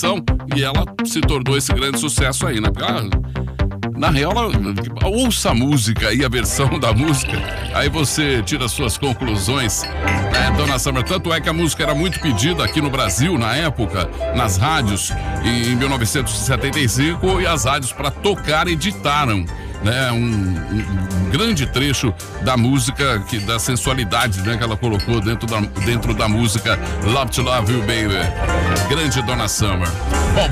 e ela se tornou esse grande sucesso aí, né? Porque na real, ouça a música e a versão da música, aí você tira suas conclusões, né, Donna Summer? Tanto é que a música era muito pedida aqui no Brasil, na época, nas rádios, em 1975, e as rádios para tocar editaram, né, um grande trecho da música, da sensualidade, né, que ela colocou dentro da música Love to Love You, Baby. Grande Donna Summer.